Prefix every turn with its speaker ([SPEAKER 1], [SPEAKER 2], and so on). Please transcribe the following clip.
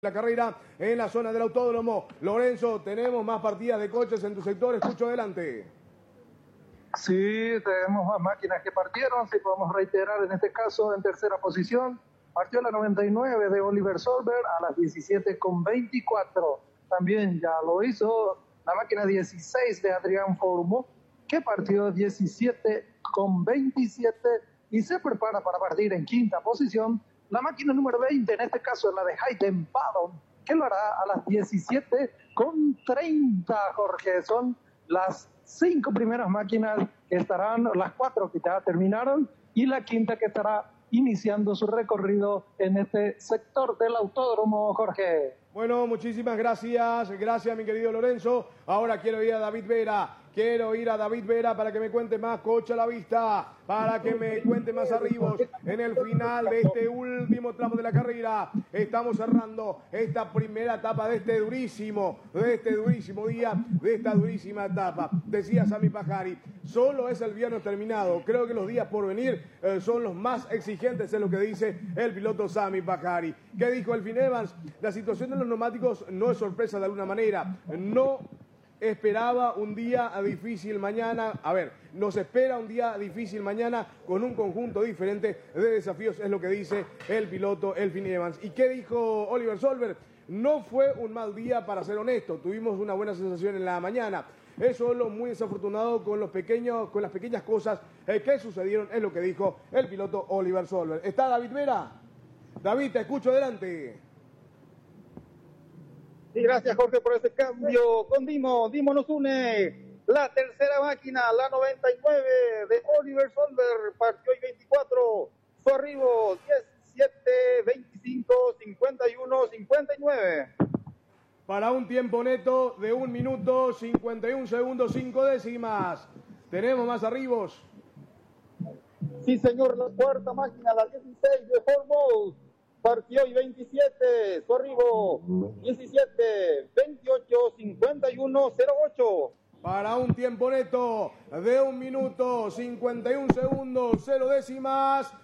[SPEAKER 1] La carrera en la zona del autódromo. Lorenzo, tenemos más partidas de coches en tu sector, escucho adelante.
[SPEAKER 2] Sí, tenemos más máquinas que partieron, si podemos reiterar en este caso en tercera posición. Partió la 99 de Oliver Solberg a las 17:24. También ya lo hizo la máquina 16 de Adrián Formo, que partió 17:27 y se prepara para partir en quinta posición. La máquina número 20, en este caso es la de Hayden Paddon, que lo hará a las 17:30, Jorge. Son las 5 primeras máquinas que estarán, las 4 que ya terminaron, y la quinta que estará iniciando su recorrido en este sector del autódromo, Jorge.
[SPEAKER 1] Bueno, muchísimas gracias. Gracias, mi querido Lorenzo. Ahora quiero ir a David Vera. Quiero ir a David Vera para que me cuente más coche a la vista, para que me cuente más arribos en el final de este último tramo de la carrera. Estamos cerrando esta primera etapa de este durísimo día, de esta durísima etapa. Decía Sami Pajari, solo es el viernes terminado. Creo que los días por venir son los más exigentes, es lo que dice el piloto Sami Pajari. ¿Qué dijo Elfyn Evans? La situación de los neumáticos no es sorpresa de alguna manera. No esperaba un día difícil mañana. A ver, nos espera un día difícil mañana con un conjunto diferente de desafíos, es lo que dice el piloto Elfyn Evans. ¿Y qué dijo Oliver Solberg? No fue un mal día, para ser honesto. Tuvimos una buena sensación en la mañana. Es solo muy desafortunado con las pequeñas cosas que sucedieron, es lo que dijo el piloto Oliver Solberg. ¿Está David Vera? David, te escucho, adelante.
[SPEAKER 3] Sí, gracias Jorge por ese cambio. Con Dimo nos une la tercera máquina, la 99 de Oliver Solberg, partió hoy 24, su arribo 17, 25, 51, 59.
[SPEAKER 1] Para un tiempo neto de 1 minuto 51 segundos 5 décimas. ¿Tenemos más arribos?
[SPEAKER 3] Sí señor, la cuarta máquina, la 16 de Hormuz. Partió hoy 27, su arribo 17, 28, 51, 08.
[SPEAKER 1] Para un tiempo neto de 1 minuto 51 segundos 0 décimas.